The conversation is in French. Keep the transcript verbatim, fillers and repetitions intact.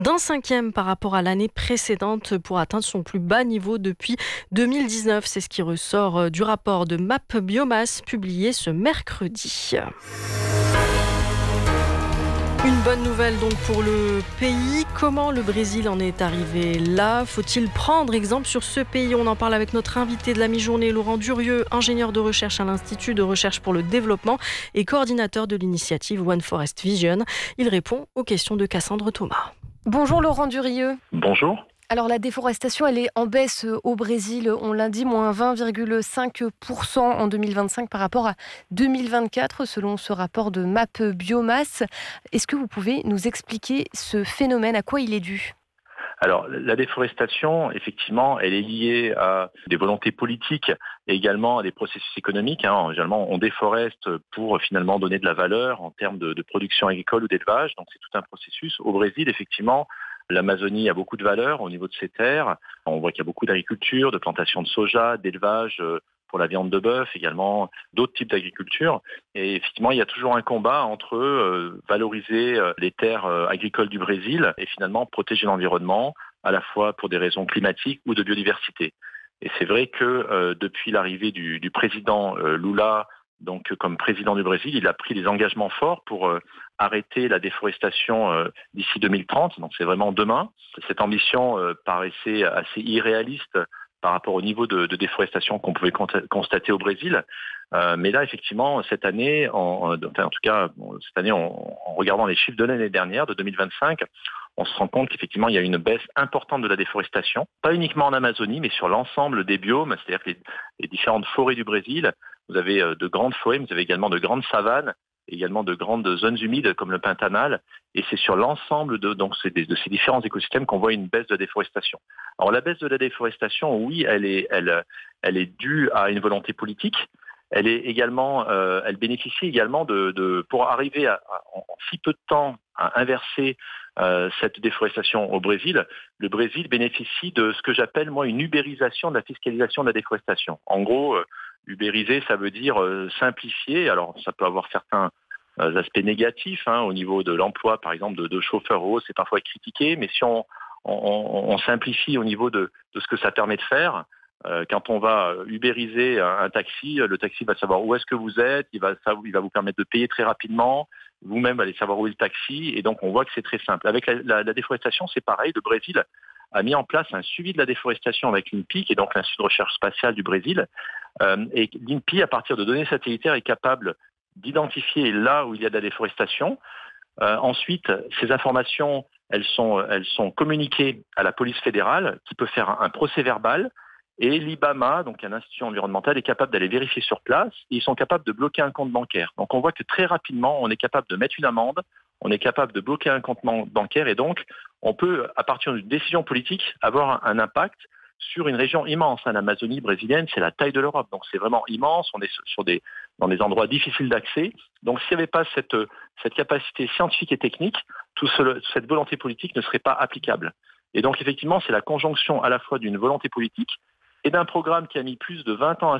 d'un cinquième par rapport à l'année précédente pour atteindre son plus bas niveau depuis deux mille dix-neuf. C'est ce qui ressort du rapport de MapBiomass publié ce mercredi. Une bonne nouvelle donc pour le pays. Comment le Brésil en est arrivé là ? Faut-il prendre exemple sur ce pays ? On en parle avec notre invité de la mi-journée, Laurent Durieux, ingénieur de recherche à l'Institut de recherche pour le développement et coordinateur de l'initiative One Forest Vision. Il répond aux questions de Cassandre Thomas. Bonjour Laurent Durieux. Bonjour. Alors la déforestation, elle est en baisse au Brésil, on l'a dit, moins vingt virgule cinq pour cent en deux mille vingt-cinq par rapport à deux mille vingt-quatre, selon ce rapport de MapBiomass. Est-ce que vous pouvez nous expliquer ce phénomène, à quoi il est dû ? Alors, la déforestation, effectivement, elle est liée à des volontés politiques et également à des processus économiques. Hein. Généralement, on déforeste pour finalement donner de la valeur en termes de, de production agricole ou d'élevage. Donc, c'est tout un processus. Au Brésil, effectivement, l'Amazonie a beaucoup de valeur au niveau de ses terres. On voit qu'il y a beaucoup d'agriculture, de plantation de soja, d'élevage pour la viande de bœuf, également d'autres types d'agriculture. Et effectivement, il y a toujours un combat entre euh, valoriser les terres agricoles du Brésil et finalement protéger l'environnement, à la fois pour des raisons climatiques ou de biodiversité. Et c'est vrai que euh, depuis l'arrivée du, du président euh, Lula, donc comme président du Brésil, il a pris des engagements forts pour euh, arrêter la déforestation euh, d'ici deux mille trente. Donc c'est vraiment demain. Cette ambition euh, paraissait assez irréaliste par rapport au niveau de, de déforestation qu'on pouvait constater au Brésil. Euh, mais là, effectivement, cette année, en, enfin, en tout cas, bon, cette année, en, en regardant les chiffres de l'année dernière, de deux mille vingt-cinq, on se rend compte qu'effectivement, il y a une baisse importante de la déforestation, pas uniquement en Amazonie, mais sur l'ensemble des biomes, c'est-à-dire que les, les différentes forêts du Brésil. Vous avez de grandes forêts, mais vous avez également de grandes savanes, également de grandes zones humides comme le Pantanal. Et c'est sur l'ensemble de, donc, c'est des, de ces différents écosystèmes qu'on voit une baisse de la déforestation. Alors la baisse de la déforestation, oui, elle est, elle, elle est due à une volonté politique. Elle est également, euh, elle bénéficie également de, de pour arriver à, à, en si peu de temps à inverser euh, cette déforestation au Brésil. Le Brésil bénéficie de ce que j'appelle moi une ubérisation de la fiscalisation de la déforestation. En gros, euh, ubériser, ça veut dire euh, simplifier. Alors ça peut avoir certains euh, aspects négatifs hein, au niveau de l'emploi, par exemple, de, de chauffeurs hauts, c'est parfois critiqué. Mais si on, on, on simplifie au niveau de, de ce que ça permet de faire. Euh, quand on va ubériser un, un taxi, le taxi va savoir où est-ce que vous êtes, il va, ça, il va vous permettre de payer très rapidement, vous-même allez savoir où est le taxi, et donc on voit que c'est très simple. Avec la, la, la déforestation, c'est pareil, le Brésil a mis en place un suivi de la déforestation avec l'I N P I, qui est donc l'Institut de recherche spatiale du Brésil, euh, et l'I N P I, à partir de données satellitaires, est capable d'identifier là où il y a de la déforestation. Euh, ensuite, ces informations, elles sont, elles sont communiquées à la police fédérale, qui peut faire un, un procès verbal. Et l'I B A M A, donc un institut environnemental, est capable d'aller vérifier sur place et ils sont capables de bloquer un compte bancaire. Donc on voit que très rapidement, on est capable de mettre une amende, on est capable de bloquer un compte bancaire et donc on peut, à partir d'une décision politique, avoir un impact sur une région immense. L'Amazonie brésilienne, c'est la taille de l'Europe, donc c'est vraiment immense, on est sur des, dans des endroits difficiles d'accès. Donc s'il n'y avait pas cette, cette capacité scientifique et technique, toute cette volonté politique ne serait pas applicable. Et donc effectivement, c'est la conjonction à la fois d'une volonté politique et d'un programme qui a mis plus de vingt ans à